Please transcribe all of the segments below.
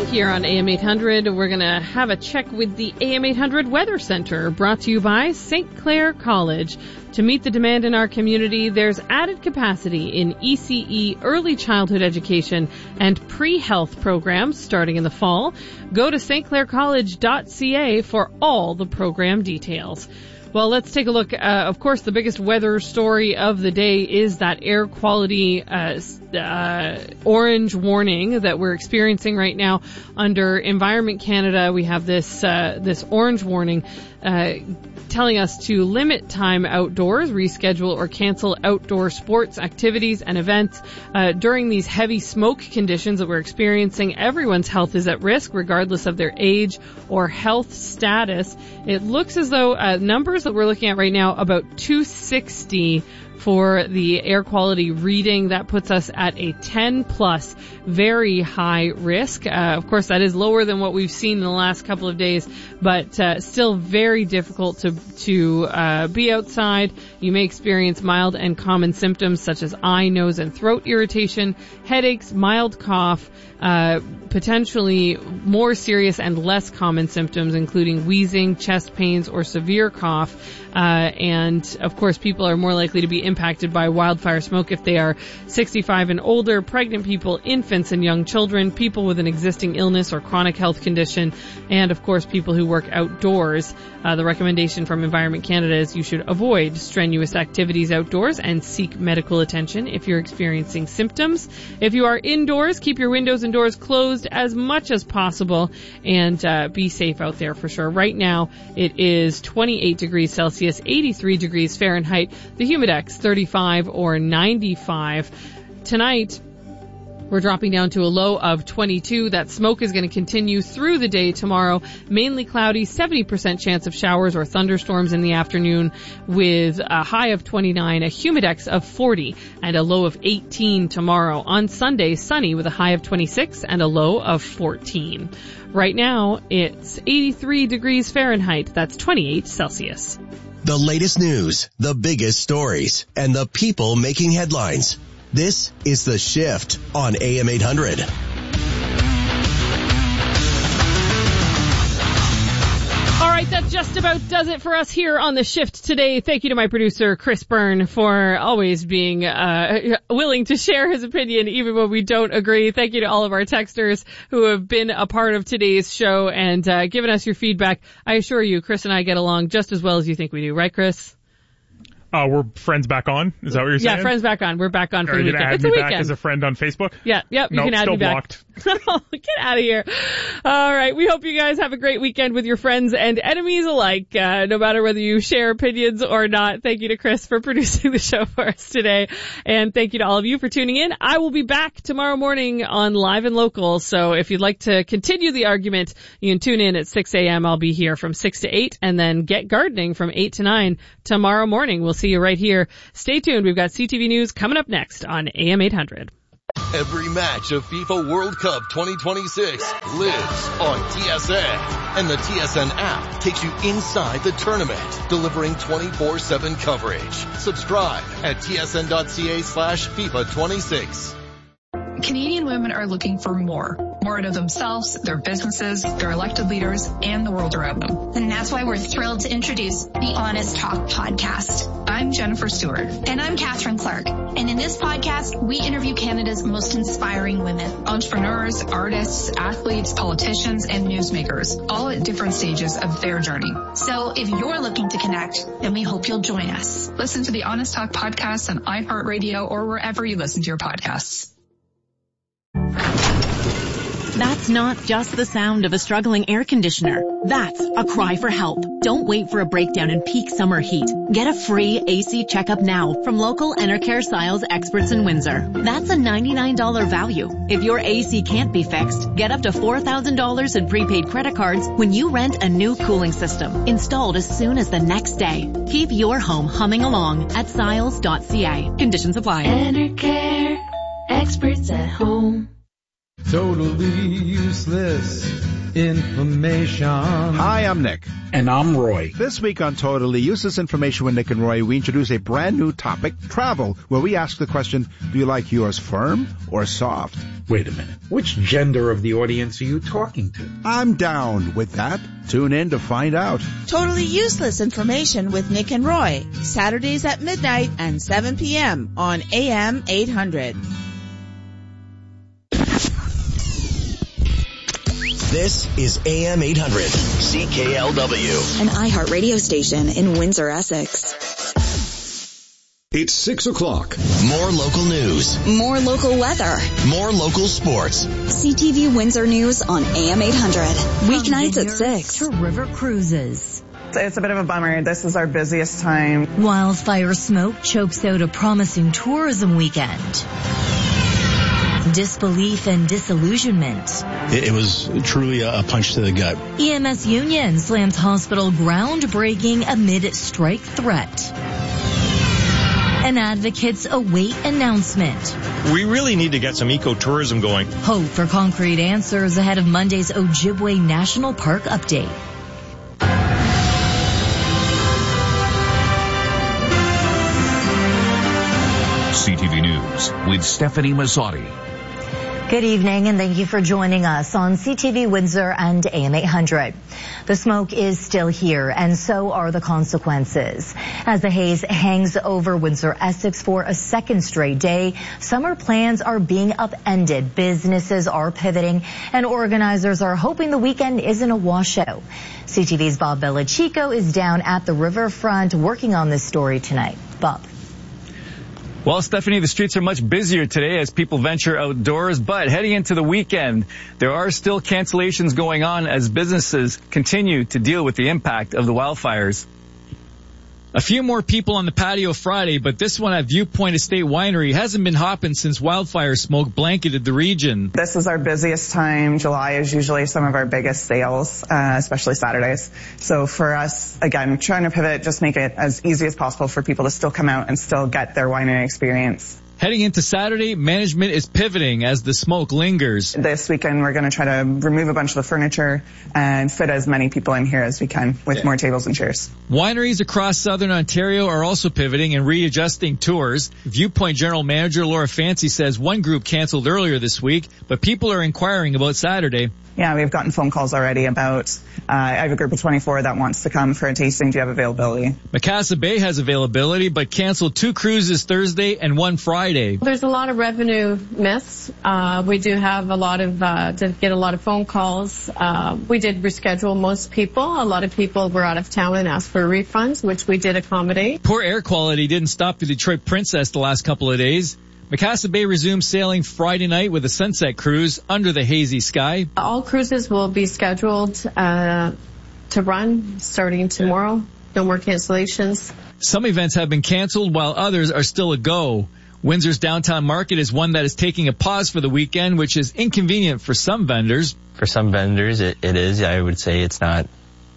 here on AM 800. We're going to have a check with the AM 800 Weather Center, brought to you by St. Clair College. To meet the demand in our community, there's added capacity in ECE, early childhood education, and pre-health programs starting in the fall. Go to stclaircollege.ca for all the program details. Well, let's take a look. Of course, the biggest weather story of the day is that air quality orange warning that we're experiencing right now under Environment Canada. We have this orange warning telling us to limit time outdoors, reschedule or cancel outdoor sports, activities, and events. During these heavy smoke conditions that we're experiencing, everyone's health is at risk, regardless of their age or health status. It looks as though numbers that we're looking at right now, about 260 for the air quality reading. That puts us at a 10 plus, very high risk. Of course, that is lower than what we've seen in the last couple of days, but still very difficult to be outside. You may experience mild and common symptoms such as eye, nose, and throat irritation, headaches, mild cough, potentially more serious and less common symptoms, including wheezing, chest pains, or severe cough. And of course, people are more likely to be impacted by wildfire smoke if they are 65 and older, pregnant people, infants and young children, people with an existing illness or chronic health condition, and of course, people who work outdoors. The recommendation from Environment Canada is you should avoid strenuous activities outdoors and seek medical attention if you're experiencing symptoms. If you are indoors, keep your windows and doors closed as much as possible and be safe out there for sure. Right now, it is 28 degrees Celsius, 83 degrees Fahrenheit, the Humidex 35 or 95. Tonight, we're dropping down to a low of 22. That smoke is going to continue through the day tomorrow. Mainly cloudy, 70% chance of showers or thunderstorms in the afternoon with a high of 29, a humidex of 40, and a low of 18 tomorrow. On Sunday, sunny with a high of 26 and a low of 14. Right now, it's 83 degrees Fahrenheit. That's 28 Celsius. The latest news, the biggest stories, and the people making headlines. This is The Shift on AM 800. All right, that just about does it for us here on The Shift today. Thank you to my producer, Chris Byrne, for always being willing to share his opinion even when we don't agree. Thank you to all of our texters who have been a part of today's show and given us your feedback. I assure you, Chris and I get along just as well as you think we do. Right, Chris? We're friends back on? Is that what you're saying? Yeah, friends back on. We're back on for the weekend. It's a weekend. Back as a friend on Facebook? Yeah, yep, you can add me back. Still blocked. Get out of here. All right, we hope you guys have a great weekend with your friends and enemies alike, no matter whether you share opinions or not. Thank you to Chris for producing the show for us today. And thank you to all of you for tuning in. I will be back tomorrow morning on Live and Local, so if you'd like to continue the argument, you can tune in at 6 a.m. I'll be here from 6 to 8, and then Get Gardening from 8 to 9 tomorrow morning. We'll see you right here. Stay tuned. We've got CTV News coming up next on AM 800. Every match of FIFA World Cup 2026 lives on TSN. And the TSN app takes you inside the tournament, delivering 24/7 coverage. Subscribe at tsn.ca/FIFA 26. Canadian women are looking for more out of themselves, their businesses, their elected leaders, and the world around them. And that's why we're thrilled to introduce the Honest Talk podcast. I'm Jennifer Stewart. And I'm Catherine Clark. And in this podcast, we interview Canada's most inspiring women. Entrepreneurs, artists, athletes, politicians, and newsmakers, all at different stages of their journey. So if you're looking to connect, then we hope you'll join us. Listen to the Honest Talk podcast on iHeartRadio or wherever you listen to your podcasts. That's not just the sound of a struggling air conditioner. That's a cry for help. Don't wait for a breakdown in peak summer heat. Get a free AC checkup now from local Enercare Styles experts in Windsor. That's a $99 value. If your AC can't be fixed, get up to $4,000 in prepaid credit cards when you rent a new cooling system, installed as soon as the next day. Keep your home humming along at Styles.ca. Conditions apply. Enercare, experts at home. Totally useless. information. Hi, I'm Nick. And I'm Roy. This week on Totally Useless Information with Nick and Roy, we introduce a brand new topic, travel, where we ask the question, do you like yours firm or soft? Wait a minute. Which gender of the audience are you talking to? I'm down with that. Tune in to find out. Totally Useless Information with Nick and Roy. Saturdays at midnight and 7 p.m. on AM 800. This is AM 800, CKLW. An iHeart radio station in Windsor, Essex. It's 6 o'clock. More local news. More local weather. More local sports. CTV Windsor News on AM 800. Weeknights at 6. To river cruises. It's a bit of a bummer. This is our busiest time. Wildfire smoke chokes out a promising tourism weekend. Disbelief and disillusionment. It was truly a punch to the gut. EMS union slams hospital groundbreaking amid strike threat. And advocates await announcement. We really need to get some ecotourism going. Hope for concrete answers ahead of Monday's Ojibwe National Park update. CTV News with Stephanie Mazzotti. Good evening, and thank you for joining us on CTV Windsor and AM 800. The smoke is still here, and so are the consequences. As the haze hangs over Windsor, Essex for a second straight day, summer plans are being upended, businesses are pivoting, and organizers are hoping the weekend isn't a washout. CTV's Bob Belichico is down at the riverfront working on this story tonight. Bob. Well, Stephanie, the streets are much busier today as people venture outdoors, but heading into the weekend, there are still cancellations going on as businesses continue to deal with the impact of the wildfires. A few more people on the patio Friday, but this one at Viewpoint Estate Winery hasn't been hopping since wildfire smoke blanketed the region. This is our busiest time. July is usually some of our biggest sales, especially Saturdays. So for us, again, trying to pivot, just make it as easy as possible for people to still come out and still get their winery experience. Heading into Saturday, management is pivoting as the smoke lingers. This weekend, we're going to try to remove a bunch of the furniture and fit as many people in here as we can with more tables and chairs. Wineries across southern Ontario are also pivoting and readjusting tours. Viewpoint General Manager Laura Fancy says one group canceled earlier this week, but people are inquiring about Saturday. Yeah, we've gotten phone calls already about, I have a group of 24 that wants to come for a tasting. Do you have availability? Macassa Bay has availability, but canceled 2 cruises Thursday and 1 Friday. There's a lot of revenue missed. We do have a lot of, did get a lot of phone calls. We did reschedule most people. A lot of people were out of town and asked for refunds, which we did accommodate. Poor air quality didn't stop the Detroit Princess the last couple of days. Macassa Bay resumes sailing Friday night with a sunset cruise under the hazy sky. All cruises will be scheduled to run starting tomorrow. No more cancellations. Some events have been canceled while others are still a go. Windsor's downtown market is one that is taking a pause for the weekend, which is inconvenient for some vendors. For some vendors, it is. I would say it's not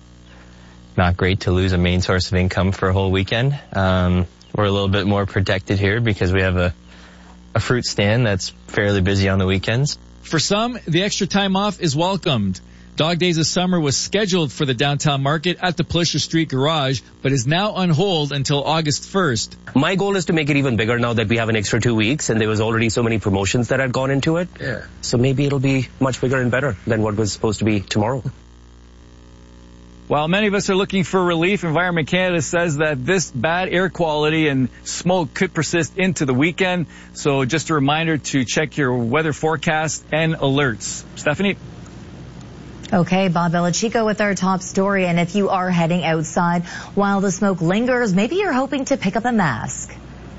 great to lose a main source of income for a whole weekend. We're a little bit more protected here because we have a fruit stand that's fairly busy on the weekends. For some, the extra time off is welcomed. Dog Days of Summer was scheduled for the downtown market at the Plisher Street Garage, but is now on hold until August 1st. My goal is to make it even bigger now that we have an extra 2 weeks and there was already so many promotions that had gone into it. Yeah. So maybe it'll be much bigger and better than what was supposed to be tomorrow. While many of us are looking for relief, Environment Canada says that this bad air quality and smoke could persist into the weekend. So just a reminder to check your weather forecast and alerts. Stephanie? Okay, Bob Belichico with our top story. And if you are heading outside while the smoke lingers, maybe you're hoping to pick up a mask.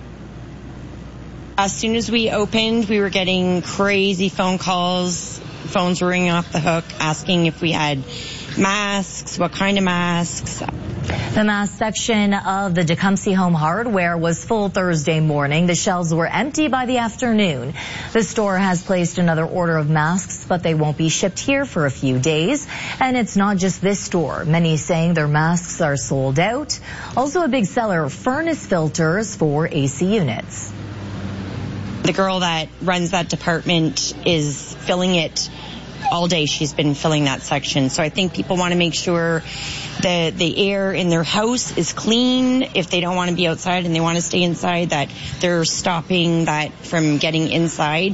As soon as we opened, we were getting crazy phone calls. Phones were ringing off the hook asking if we had masks, what kind of masks. The mask section of the Tecumseh Home Hardware was full Thursday morning. The shelves were empty by the afternoon. The store has placed another order of masks, but they won't be shipped here for a few days. And it's not just this store. Many saying their masks are sold out. Also a big seller of furnace filters for AC units. The girl that runs that department is filling it all day she's been filling that section. So I think people want to make sure that the air in their house is clean. If they don't want to be outside and they want to stay inside, that they're stopping that from getting inside.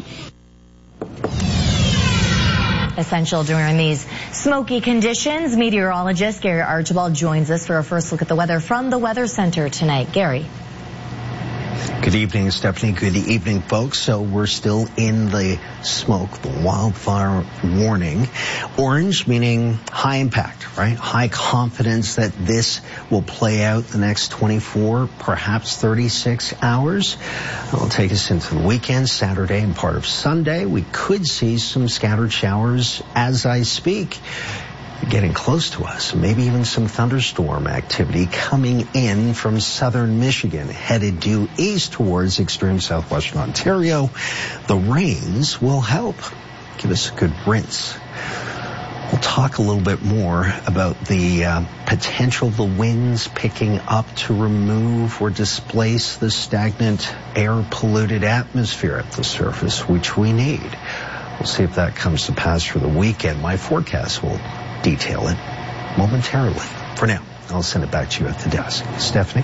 Essential during these smoky conditions. Meteorologist Gary Archibald joins us for a first look at the weather from the Weather Center tonight. Gary. Good evening, Stephanie. Good evening, folks. So we're still in the smoke, the wildfire warning. Orange meaning high impact, right? High confidence that this will play out the next 24, perhaps 36 hours. It'll take us into the weekend, Saturday and part of Sunday. We could see some scattered showers as I speak. Getting close to us, maybe even some thunderstorm activity coming in from southern Michigan, headed due east towards extreme southwestern Ontario. The rains will help give us a good rinse. We'll talk a little bit more about the potential of the winds picking up to remove or displace the stagnant air-polluted atmosphere at the surface, which we need. We'll see if that comes to pass for the weekend. My forecast will detail it momentarily. For now, I'll send it back to you at the desk. Stephanie?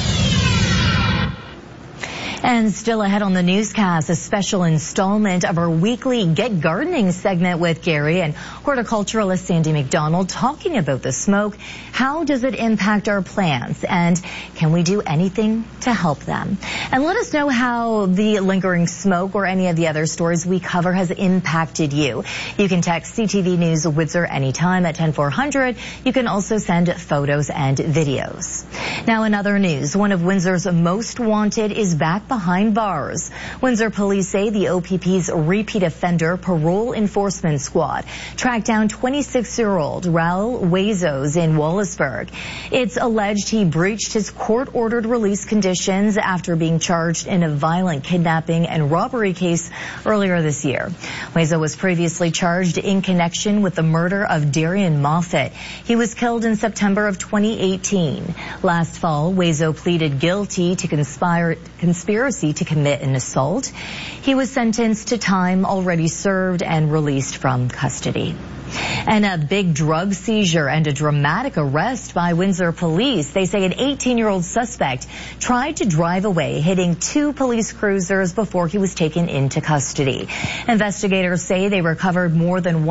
And still ahead on the newscast, a special installment of our weekly Get Gardening segment with Gary and horticulturalist Sandy McDonald talking about the smoke. How does it impact our plants? And can we do anything to help them? And let us know how the lingering smoke or any of the other stories we cover has impacted you. You can text CTV News Windsor anytime at 10400. You can also send photos and videos. Now in other news, one of Windsor's most wanted is back behind bars. Windsor police say the OPP's repeat offender parole enforcement squad tracked down 26-year-old Raul Huesos in Wallaceburg. It's alleged he breached his court-ordered release conditions after being charged in a violent kidnapping and robbery case earlier this year. Hueso was previously charged in connection with the murder of Darian Moffat. He was killed in September of 2018. Last fall, Hueso pleaded guilty to conspiracy to commit an assault. He was sentenced to time already served and released from custody. And a big drug seizure and a dramatic arrest by Windsor police. They say an 18-year-old suspect tried to drive away, hitting 2 police cruisers before he was taken into custody. Investigators say they recovered more than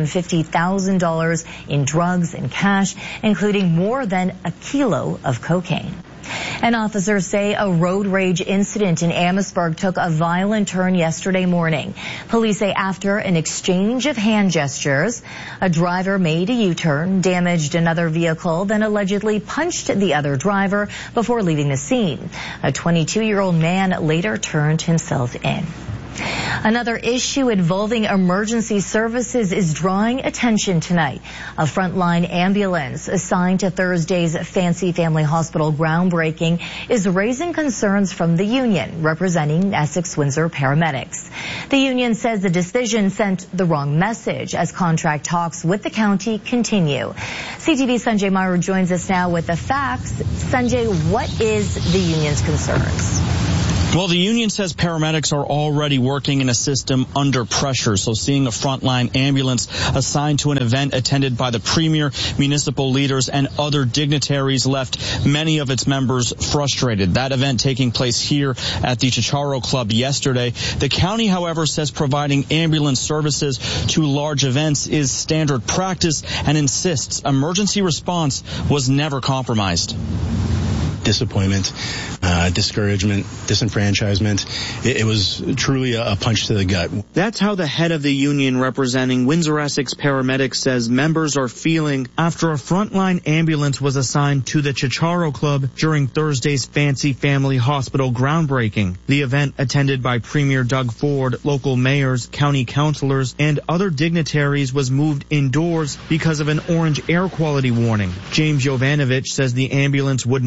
$150,000 in drugs and cash, including more than a kilo of cocaine. And officers say a road rage incident in Amherstburg took a violent turn yesterday morning. Police say after an exchange of hand gestures, a driver made a U-turn, damaged another vehicle, then allegedly punched the other driver before leaving the scene. A 22-year-old man later turned himself in. Another issue involving emergency services is drawing attention tonight. A frontline ambulance assigned to Thursday's Fancy Family Hospital groundbreaking is raising concerns from the union representing Essex-Windsor paramedics. The union says the decision sent the wrong message as contract talks with the county continue. CTV's Sanjay Maru joins us now with the facts. Sanjay, what is the union's concerns? Well, the union says paramedics are already working in a system under pressure, so seeing a frontline ambulance assigned to an event attended by the premier, municipal leaders, and other dignitaries left many of its members frustrated. That event taking place here at the Chicharo Club yesterday. The county, however, says providing ambulance services to large events is standard practice and insists emergency response was never compromised. Disappointment, discouragement, disenfranchisement. It was truly a punch to the gut. That's how the head of the union representing Windsor Essex paramedics says members are feeling after a frontline ambulance was assigned to the Chicharo Club during Thursday's Fancy Family Hospital groundbreaking. The event, attended by Premier Doug Ford, local mayors, county councillors, and other dignitaries, was moved indoors because of an orange air quality warning. James Jovanovich says the ambulance would normally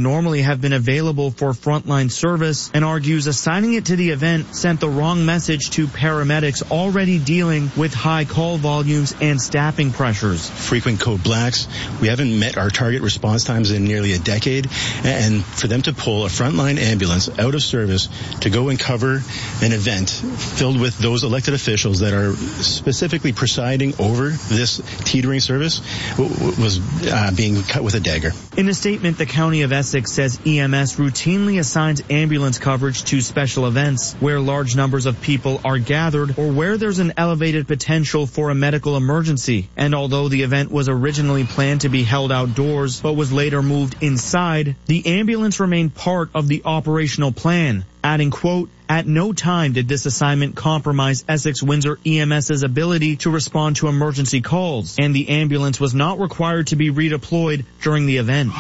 have been available for frontline service and argues assigning it to the event sent the wrong message to paramedics already dealing with high call volumes and staffing pressures. Frequent code blacks. We haven't met our target response times in nearly a decade, and for them to pull a frontline ambulance out of service to go and cover an event filled with those elected officials that are specifically presiding over this teetering service was being cut with a dagger. In a statement, the County of Essex says EMS routinely assigns ambulance coverage to special events where large numbers of people are gathered or where there's an elevated potential for a medical emergency. And although the event was originally planned to be held outdoors but was later moved inside, the ambulance remained part of the operational plan, adding, quote, "At no time did this assignment compromise Essex-Windsor EMS's ability to respond to emergency calls, and the ambulance was not required to be redeployed during the event."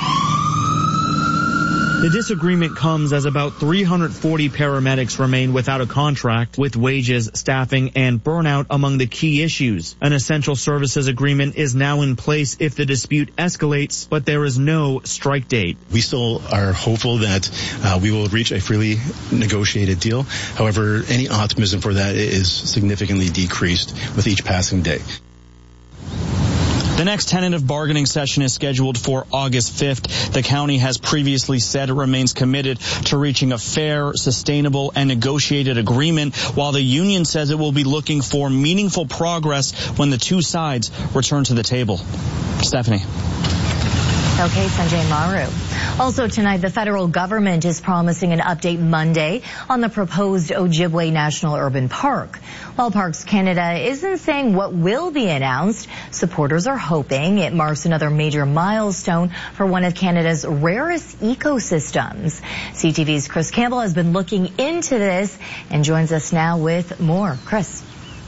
The disagreement comes as about 340 paramedics remain without a contract, with wages, staffing, and burnout among the key issues. An essential services agreement is now in place if the dispute escalates, but there is no strike date. We still are hopeful that we will reach a freely negotiated deal. However, any optimism for that is significantly decreased with each passing day. The next tentative bargaining session is scheduled for August 5th. The county has previously said it remains committed to reaching a fair, sustainable, and negotiated agreement, while the union says it will be looking for meaningful progress when the two sides return to the table. Stephanie. Okay, Sanjay Maru. Also tonight, the federal government is promising an update Monday on the proposed Ojibwe National Urban Park. While Parks Canada isn't saying what will be announced, supporters are hoping it marks another major milestone for one of Canada's rarest ecosystems. CTV's Chris Campbell has been looking into this and joins us now with more. Chris.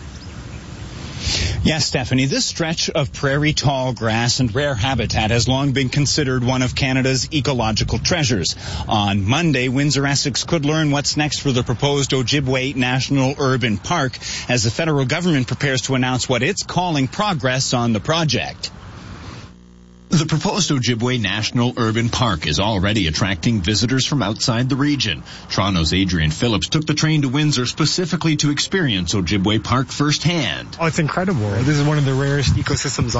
Yes, Stephanie, this stretch of prairie tall grass and rare habitat has long been considered one of Canada's ecological treasures. On Monday, Windsor-Essex could learn what's next for the proposed Ojibwe National Urban Park as the federal government prepares to announce what it's calling progress on the project. The proposed Ojibwe National Urban Park is already attracting visitors from outside the region. Toronto's Adrian Phillips took the train to Windsor specifically to experience Ojibwe Park firsthand. Oh, it's incredible. This is one of the rarest ecosystems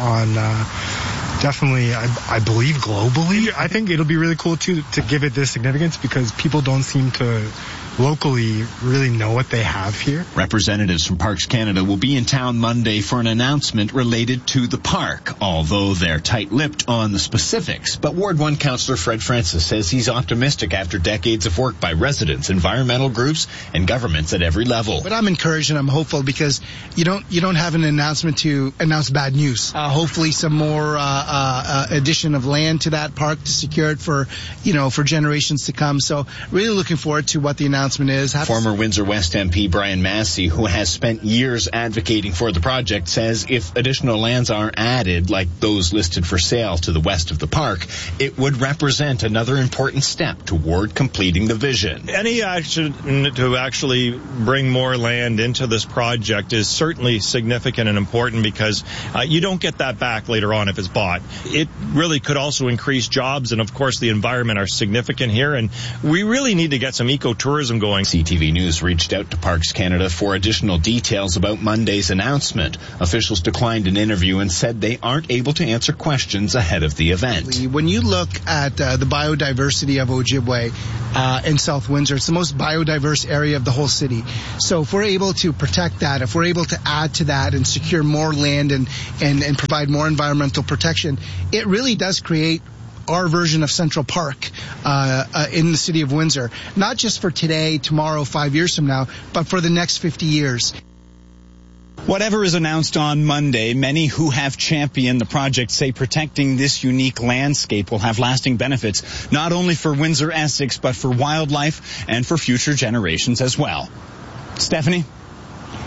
definitely, I believe, globally. I think it'll be really cool to give it this significance because people don't seem to locally really know what they have here. Representatives from Parks Canada will be in town Monday for an announcement related to the park, although they're tight-lipped on the specifics. But Ward 1 Councillor Fred Francis says he's optimistic after decades of work by residents, environmental groups, and governments at every level. But I'm encouraged and I'm hopeful because you don't have an announcement to announce bad news. Hopefully some more addition of land to that park to secure it for generations to come. So really looking forward to what the announcement is. Former Windsor West MP Brian Massey, who has spent years advocating for the project, says if additional lands are added, like those listed for sale to the west of the park, it would represent another important step toward completing the vision. Any action to actually bring more land into this project is certainly significant and important because you don't get that back later on if it's bought. It really could also increase jobs, and of course the environment are significant here, and we really need to get some ecotourism going. CTV News reached out to Parks Canada for additional details about Monday's announcement. Officials declined an interview and said they aren't able to answer questions ahead of the event. When you look at the biodiversity of Ojibwe in South Windsor, it's the most biodiverse area of the whole city. So if we're able to protect that, if we're able to add to that and secure more land and provide more environmental protection, it really does create our version of Central Park in the city of Windsor, not just for today, tomorrow, 5 years from now, but for the next 50 years. Whatever is announced on Monday, many who have championed the project say protecting this unique landscape will have lasting benefits, not only for Windsor-Essex, but for wildlife and for future generations as well. Stephanie?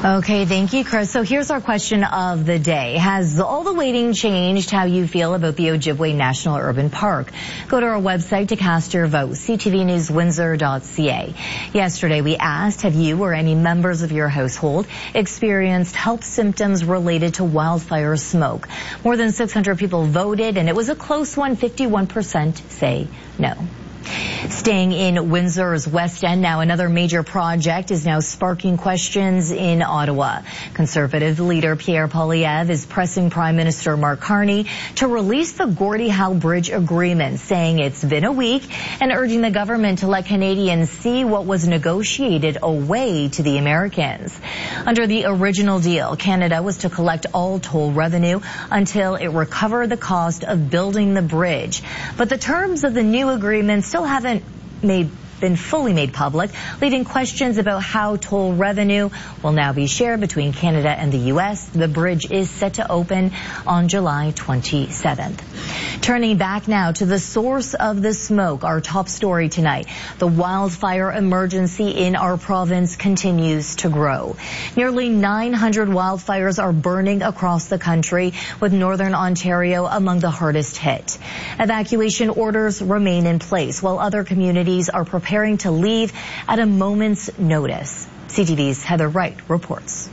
Okay, thank you, Chris. So here's our question of the day. Has all the waiting changed how you feel about the Ojibwe National Urban Park? Go to our website to cast your vote, ctvnewswindsor.ca. Yesterday we asked, have you or any members of your household experienced health symptoms related to wildfire smoke? More than 600 people voted, and it was a close one. 51% say no. Staying in Windsor's West End now, another major project is now sparking questions in Ottawa. Conservative leader Pierre Poilievre is pressing Prime Minister Mark Carney to release the Gordie Howe Bridge Agreement, saying it's been a week, and urging the government to let Canadians see what was negotiated away to the Americans. Under the original deal, Canada was to collect all toll revenue until it recovered the cost of building the bridge. But the terms of the new agreement still haven't been fully made public, leaving questions about how toll revenue will now be shared between Canada and the U.S. The bridge is set to open on July 27th. Turning back now to the source of the smoke, our top story tonight. The wildfire emergency in our province continues to grow. Nearly 900 wildfires are burning across the country, with Northern Ontario among the hardest hit. Evacuation orders remain in place, while other communities are preparing to leave at a moment's notice. CTV's Heather Wright reports.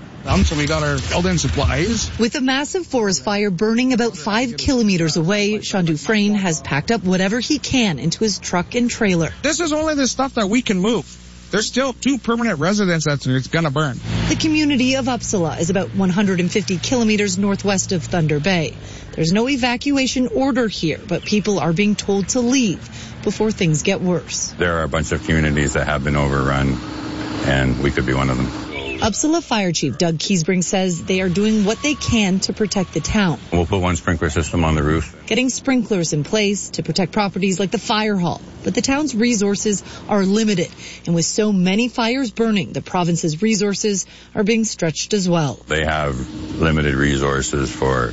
So we got our building supplies. With a massive forest fire burning about 5 kilometers away, Sean Dufresne has packed up whatever he can into his truck and trailer. This is only the stuff that we can move. There's still 2 permanent residents that it's going to burn. The community of Upsala is about 150 kilometers northwest of Thunder Bay. There's no evacuation order here, but people are being told to leave before things get worse. There are a bunch of communities that have been overrun, and we could be one of them. Upsala Fire Chief Doug Keesbring says they are doing what they can to protect the town. We'll put one sprinkler system on the roof. Getting sprinklers in place to protect properties like the fire hall. But the town's resources are limited. And with so many fires burning, the province's resources are being stretched as well. They have limited resources for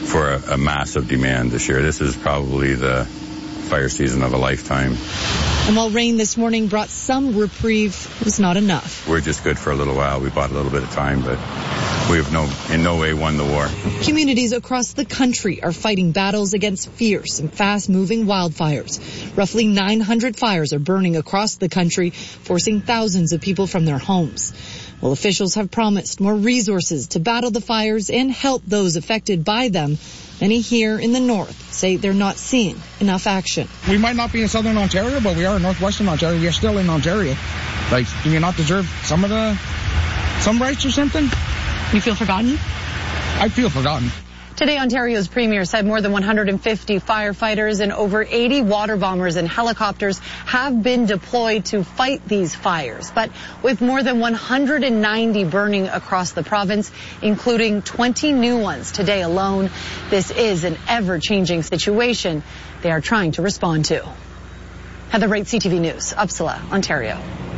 a massive demand this year. This is probably the fire season of a lifetime. And while rain this morning brought some reprieve, it was not enough. We're just good for a little while. We bought a little bit of time, but we have in no way won the war. Communities across the country are fighting battles against fierce and fast-moving wildfires. Roughly 900 fires are burning across the country, forcing thousands of people from their homes. Well, officials have promised more resources to battle the fires and help those affected by them. Many here in the north say they're not seeing enough action. We might not be in southern Ontario, but we are in northwestern Ontario. We are still in Ontario. Like, do you not deserve some rights or something? You feel forgotten? I feel forgotten. Today, Ontario's premier said more than 150 firefighters and over 80 water bombers and helicopters have been deployed to fight these fires. But with more than 190 burning across the province, including 20 new ones today alone, this is an ever-changing situation they are trying to respond to. Heather Wright, CTV News, Upsala, Ontario.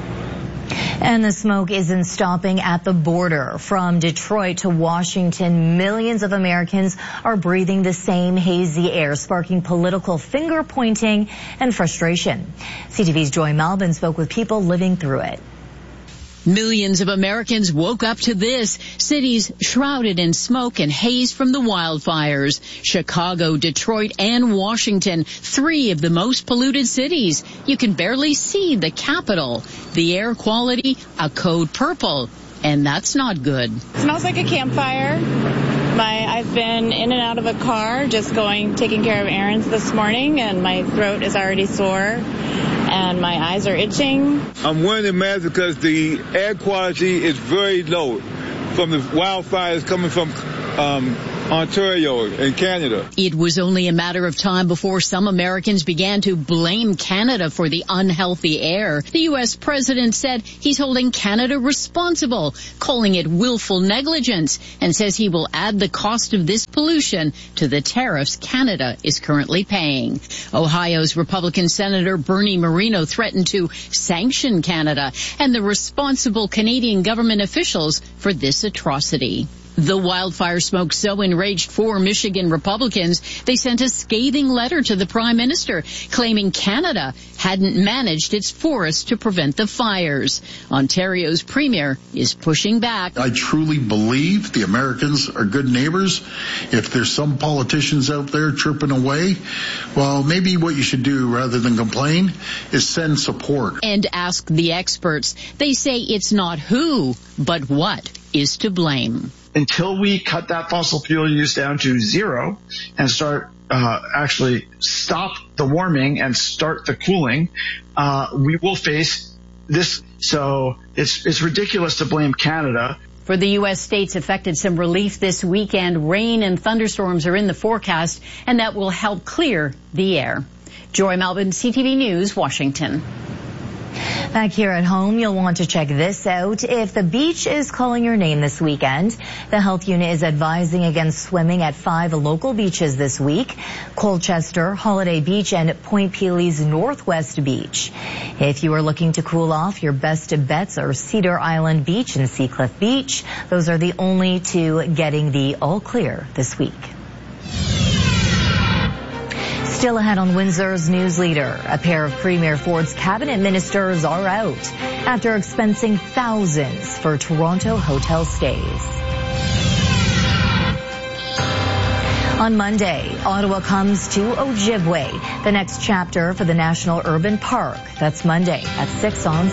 And the smoke isn't stopping at the border. From Detroit to Washington, millions of Americans are breathing the same hazy air, sparking political finger-pointing and frustration. CTV's Joy Malvin spoke with people living through it. Millions of Americans woke up to this. Cities shrouded in smoke and haze from the wildfires. Chicago, Detroit, and Washington, 3 of the most polluted cities. You can barely see the capital. The air quality, a code purple. And that's not good. It smells like a campfire. I've been in and out of a car taking care of errands this morning, and my throat is already sore and my eyes are itching. I'm wearing a mask because the air quality is very low from the wildfires coming from Ontario and Canada. It was only a matter of time before some Americans began to blame Canada for the unhealthy air. The U.S. president said he's holding Canada responsible, calling it willful negligence, and says he will add the cost of this pollution to the tariffs Canada is currently paying. Ohio's Republican Senator Bernie Moreno threatened to sanction Canada and the responsible Canadian government officials for this atrocity. The wildfire smoke so enraged 4 Michigan Republicans, they sent a scathing letter to the Prime Minister claiming Canada hadn't managed its forests to prevent the fires. Ontario's Premier is pushing back. I truly believe the Americans are good neighbors. If there's some politicians out there chirping away, well, maybe what you should do rather than complain is send support. And ask the experts. They say it's not who, but what is to blame. Until we cut that fossil fuel use down to zero and start actually stop the warming and start the cooling, we will face this. So it's ridiculous to blame Canada. For the U.S. states affected, some relief this weekend. Rain and thunderstorms are in the forecast, and that will help clear the air. Joy Melvin, CTV News, Washington. Back here at home, you'll want to check this out. If the beach is calling your name this weekend, the health unit is advising against swimming at 5 local beaches this week: Colchester, Holiday Beach, and Point Peely's Northwest Beach. If you are looking to cool off, your best bets are Cedar Island Beach and Seacliff Beach. Those are the only two getting the all clear this week. Still ahead on Windsor's News Leader, a pair of Premier Ford's cabinet ministers are out after expensing thousands for Toronto hotel stays. On Monday, Ottawa comes to Ojibwe, the next chapter for the National Urban Park. That's Monday at 6 on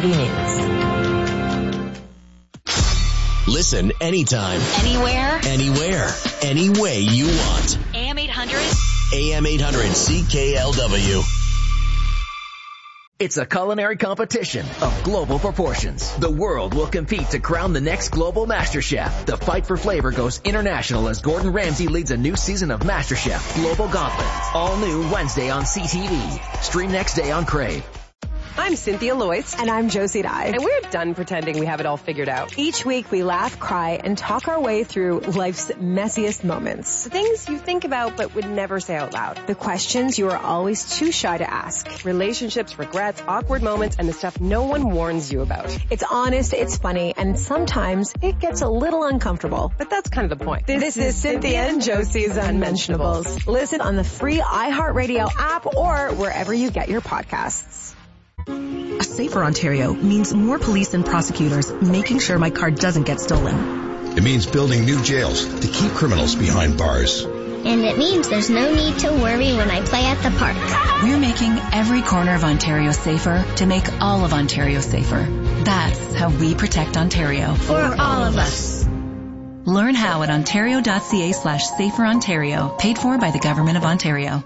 CTV News. Listen anytime, anywhere, any way you want. AM 800. AM 800 CKLW. It's a culinary competition of global proportions. The world will compete to crown the next global MasterChef. The fight for flavor goes international as Gordon Ramsay leads a new season of MasterChef Global Gauntlet. All new Wednesday on CTV. Stream next day on Crave. I'm Cynthia Loyce. And I'm Josie Dye. And we're done pretending we have it all figured out. Each week we laugh, cry, and talk our way through life's messiest moments. The things you think about but would never say out loud. The questions you are always too shy to ask. Relationships, regrets, awkward moments, and the stuff no one warns you about. It's honest, it's funny, and sometimes it gets a little uncomfortable. But that's kind of the point. This is Cynthia and Josie's Unmentionables. Listen on the free iHeartRadio app or wherever you get your podcasts. A safer Ontario means more police and prosecutors making sure my car doesn't get stolen. It means building new jails to keep criminals behind bars. And it means there's no need to worry when I play at the park. We're making every corner of Ontario safer to make all of Ontario safer. That's how we protect Ontario. For all of us. Learn how at ontario.ca/saferontario, paid for by the Government of Ontario.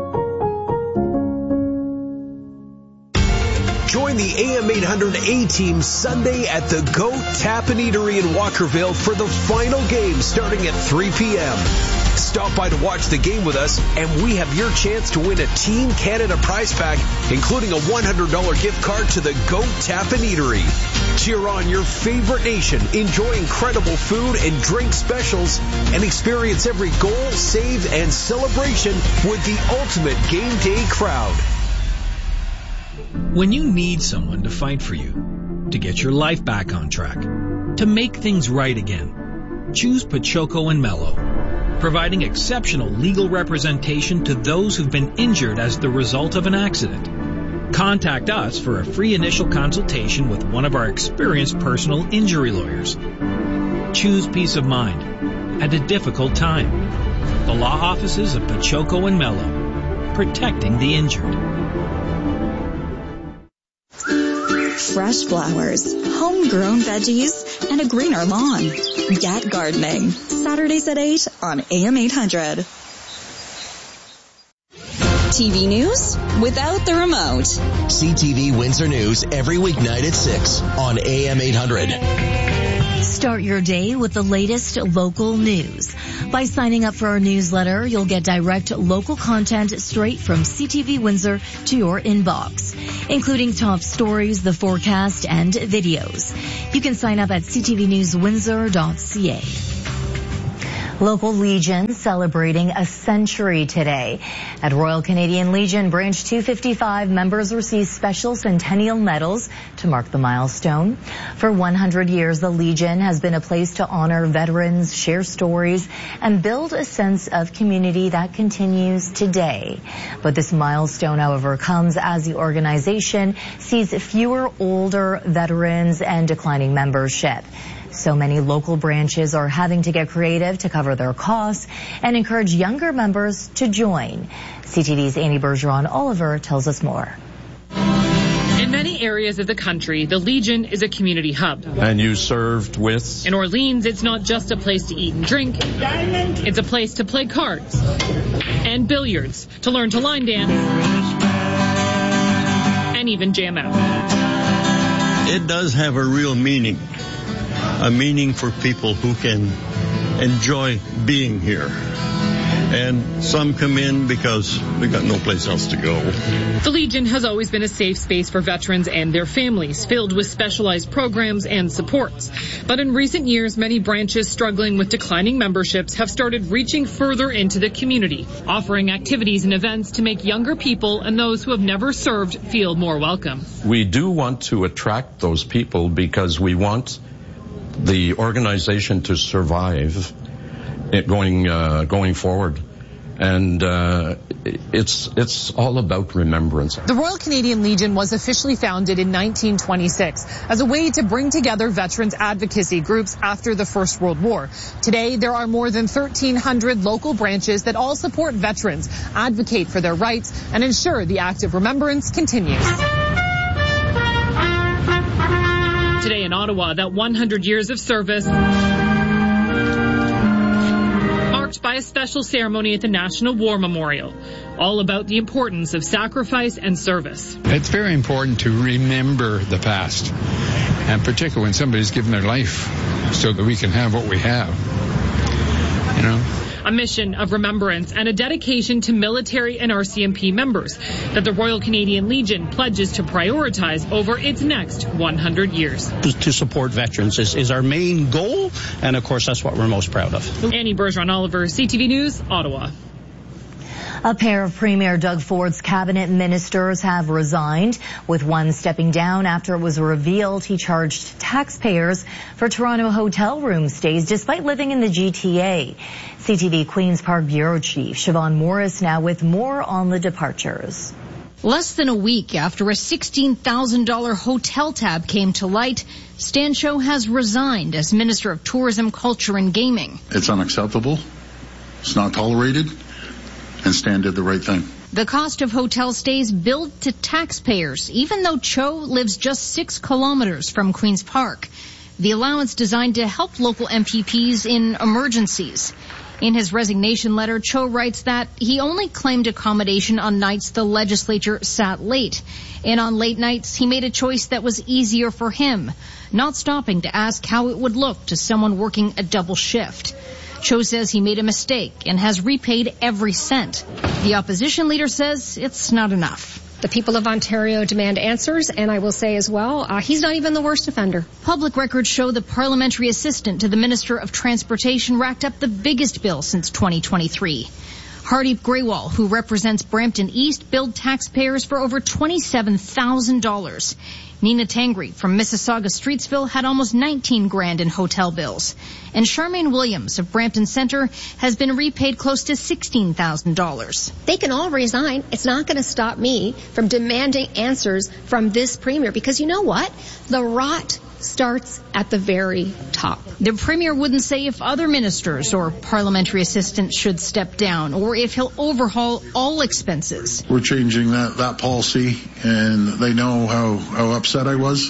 Join the AM 800 A-Team Sunday at the Goat Tap and Eatery in Walkerville for the final game starting at 3 p.m. Stop by to watch the game with us, and we have your chance to win a Team Canada prize pack, including a $100 gift card to the Goat Tap and Eatery. Cheer on your favorite nation, enjoy incredible food and drink specials, and experience every goal, save, and celebration with the ultimate game day crowd. When you need someone to fight for you, to get your life back on track, to make things right again, choose Pachoco and Mello, providing exceptional legal representation to those who've been injured as the result of an accident. Contact us for a free initial consultation with one of our experienced personal injury lawyers. Choose peace of mind at a difficult time. The law offices of Pachoco and Mello, protecting the injured. Fresh flowers, homegrown veggies, and a greener lawn. Get gardening. Saturdays at 8 on AM 800. TV news without the remote. CTV Windsor News every weeknight at 6 on AM 800. Start your day with the latest local news. By signing up for our newsletter, you'll get direct local content straight from CTV Windsor to your inbox, including top stories, the forecast, and videos. You can sign up at ctvnewswindsor.ca. Local Legion celebrating a century today. At Royal Canadian Legion Branch 255, members receive special centennial medals to mark the milestone. For 100 years, the Legion has been a place to honor veterans, share stories, and build a sense of community that continues today. But this milestone, however, comes as the organization sees fewer older veterans and declining membership. So many local branches are having to get creative to cover their costs and encourage younger members to join. CTV's Annie Bergeron-Oliver tells us more. In many areas of the country, the Legion is a community hub. And you served with? In Orleans, it's not just a place to eat and drink. It's a place to play cards and billiards, to learn to line dance, and even jam out. It does have a real meaning. A meaning for people who can enjoy being here. And some come in because we got no place else to go. The Legion has always been a safe space for veterans and their families, filled with specialized programs and supports. But in recent years, many branches struggling with declining memberships have started reaching further into the community, offering activities and events to make younger people and those who have never served feel more welcome. We do want to attract those people because we want the organization to survive going forward. And it's all about remembrance. The Royal Canadian Legion was officially founded in 1926 as a way to bring together veterans advocacy groups after the First World War. Today, there are more than 1,300 local branches that all support veterans, advocate for their rights, and ensure the act of remembrance continues. Today in Ottawa, that 100 years of service marked by a special ceremony at the National War Memorial, all about the importance of sacrifice and service. It's very important to remember the past, and particularly when somebody's given their life so that we can have what we have, you know. A mission of remembrance and a dedication to military and RCMP members that the Royal Canadian Legion pledges to prioritize over its next 100 years. To support veterans is our main goal, and of course that's what we're most proud of. Annie Bergeron-Oliver, CTV News, Ottawa. A pair of Premier Doug Ford's cabinet ministers have resigned, with one stepping down after it was revealed he charged taxpayers for Toronto hotel room stays despite living in the GTA. CTV Queen's Park Bureau Chief Siobhan Morris now with more on the departures. Less than a week after a $16,000 hotel tab came to light, Stan Cho has resigned as Minister of Tourism, Culture and Gaming. It's unacceptable. It's not tolerated. And Stan did the right thing. The cost of hotel stays billed to taxpayers, even though Cho lives just 6 kilometers from Queen's Park. The allowance designed to help local MPPs in emergencies. In his resignation letter, Cho writes that he only claimed accommodation on nights the legislature sat late. And on late nights, he made a choice that was easier for him, not stopping to ask how it would look to someone working a double shift. Cho says he made a mistake and has repaid every cent. The opposition leader says it's not enough. The people of Ontario demand answers, and I will say as well, he's not even the worst offender. Public records show the parliamentary assistant to the Minister of Transportation racked up the biggest bill since 2023. Hardeep Grewal, who represents Brampton East, billed taxpayers for over $27,000. Nina Tangri from Mississauga Streetsville had almost $19,000 in hotel bills. And Charmaine Williams of Brampton Centre has been repaid close to $16,000. They can all resign. It's not going to stop me from demanding answers from this premier, because you know what? The rot starts at the very top. The premier wouldn't say if other ministers or parliamentary assistants should step down or if he'll overhaul all expenses. We're changing that policy, and they know how upset I was,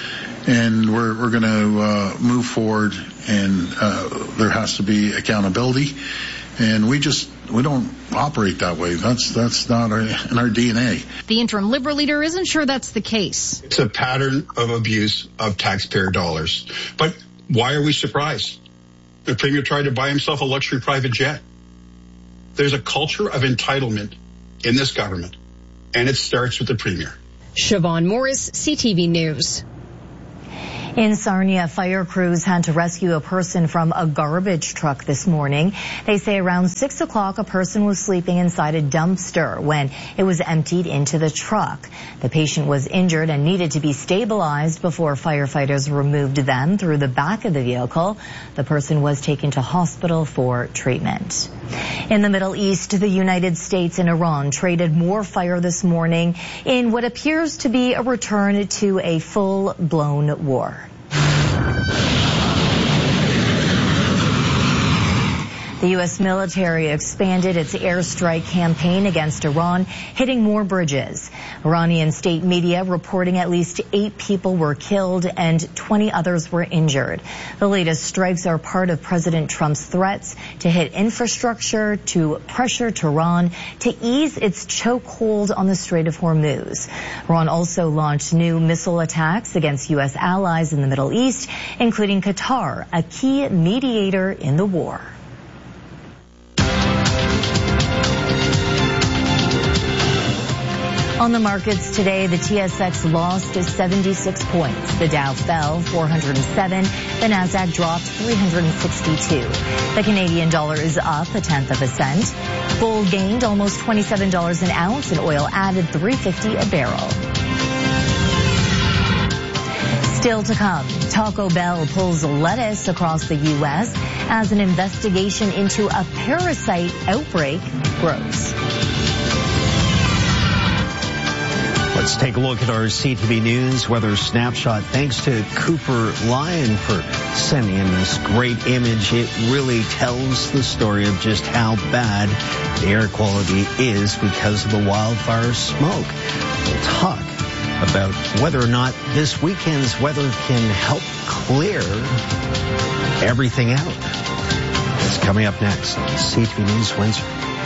and we're going to move forward, and there has to be accountability, and we don't operate that way. That's not in our DNA. The interim Liberal leader isn't sure that's the case. It's a pattern of abuse of taxpayer dollars. But why are we surprised? The premier tried to buy himself a luxury private jet. There's a culture of entitlement in this government, and it starts with the premier. Siobhan Morris, CTV News. In Sarnia, fire crews had to rescue a person from a garbage truck this morning. They say around 6 o'clock, a person was sleeping inside a dumpster when it was emptied into the truck. The patient was injured and needed to be stabilized before firefighters removed them through the back of the vehicle. The person was taken to hospital for treatment. In the Middle East, the United States and Iran traded more fire this morning in what appears to be a return to a full-blown war. The U.S. military expanded its airstrike campaign against Iran, hitting more bridges. Iranian state media reporting at least 8 people were killed and 20 others were injured. The latest strikes are part of President Trump's threats to hit infrastructure, to pressure Tehran to ease its chokehold on the Strait of Hormuz. Iran also launched new missile attacks against U.S. allies in the Middle East, including Qatar, a key mediator in the war. On the markets today, the TSX lost 76 points. The Dow fell 407. The Nasdaq dropped 362. The Canadian dollar is up 1/10 cent. Gold gained almost $27 an ounce, and oil added $3.50 a barrel. Still to come, Taco Bell pulls lettuce across the U.S. as an investigation into a parasite outbreak grows. Let's take a look at our CTV News weather snapshot. Thanks to Cooper Lyon for sending in this great image. It really tells the story of just how bad the air quality is because of the wildfire smoke. We'll talk about whether or not this weekend's weather can help clear everything out. It's coming up next on CTV News Windsor.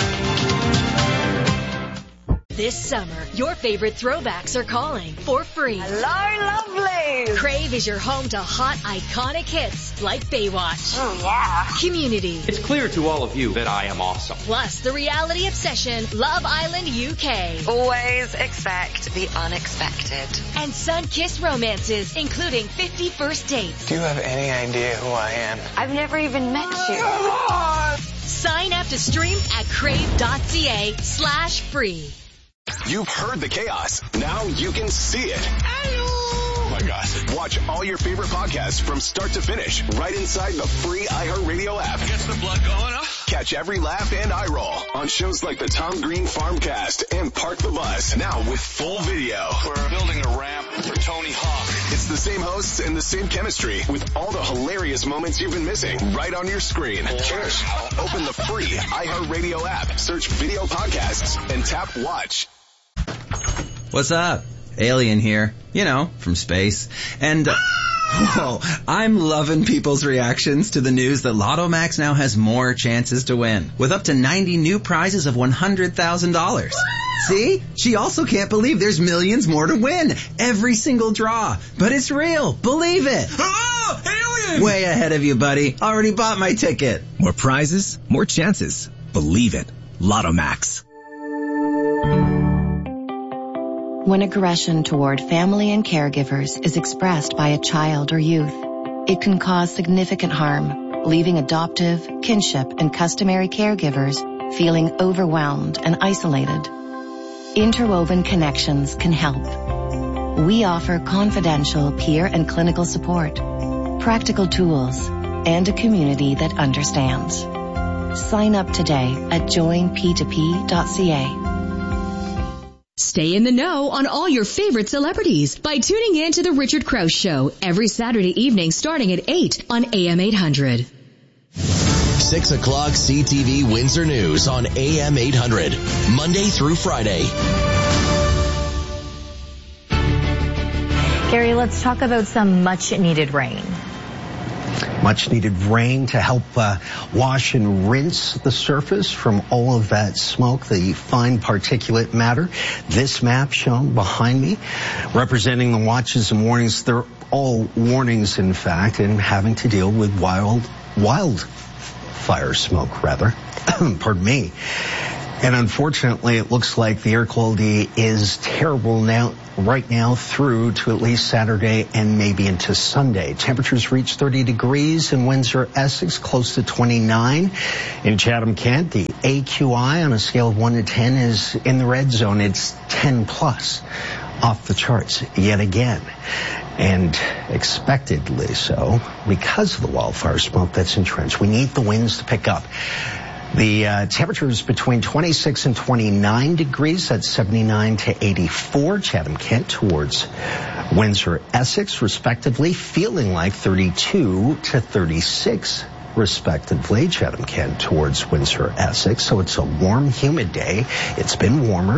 This summer, your favorite throwbacks are calling for free. Hello, lovely! Crave is your home to hot, iconic hits like Baywatch. Oh, yeah. Community. It's clear to all of you that I am awesome. Plus, the reality obsession, Love Island UK. Always expect the unexpected. And sun-kissed romances, including 50 First Dates. Do you have any idea who I am? I've never even met you. Sign up to stream at crave.ca/free. You've heard the chaos. Now you can see it. Oh my gosh. Watch all your favorite podcasts from start to finish right inside the free iHeartRadio app. Gets the blood going, huh? Catch every laugh and eye roll on shows like the Tom Green Farmcast and Park the Bus. Now with full video. We're building a ramp for Tony Hawk. It's the same hosts and the same chemistry with all the hilarious moments you've been missing right on your screen. Cheers. Open the free iHeartRadio app, search video podcasts, and tap watch. What's up? Alien here. You know, from space. And, whoa, I'm loving people's reactions to the news that Lotto Max now has more chances to win, with up to 90 new prizes of $100,000. See? She also can't believe there's millions more to win. Every single draw. But it's real. Believe it. Oh, alien! Way ahead of you, buddy. Already bought my ticket. More prizes, more chances. Believe it. Lotto Max. When aggression toward family and caregivers is expressed by a child or youth, it can cause significant harm, leaving adoptive, kinship, and customary caregivers feeling overwhelmed and isolated. Interwoven Connections can help. We offer confidential peer and clinical support, practical tools, and a community that understands. Sign up today at joinp2p.ca. Stay in the know on all your favorite celebrities by tuning in to The Richard Krause Show every Saturday evening starting at 8 on AM 800. 6 o'clock CTV Windsor News on AM 800, Monday through Friday. Gary, let's talk about some much-needed rain. Much needed rain to help wash and rinse the surface from all of that smoke, the fine particulate matter. This map shown behind me representing the watches and warnings. They're all warnings, in fact, and having to deal with wildfire smoke, rather. Pardon me. And unfortunately, it looks like the air quality is terrible right now through to at least Saturday and maybe into Sunday. Temperatures reach 30 degrees in Windsor, Essex, close to 29. In Chatham-Kent, the AQI on a scale of 1 to 10 is in the red zone. It's 10 plus, off the charts yet again. And expectedly so because of the wildfire smoke that's entrenched. We need the winds to pick up. The temperature is between 26 and 29 degrees. That's 79 to 84. Chatham-Kent towards Windsor, Essex, respectively, feeling like 32 to 36, respectively. Chatham-Kent towards Windsor, Essex. So it's a warm, humid day. It's been warmer.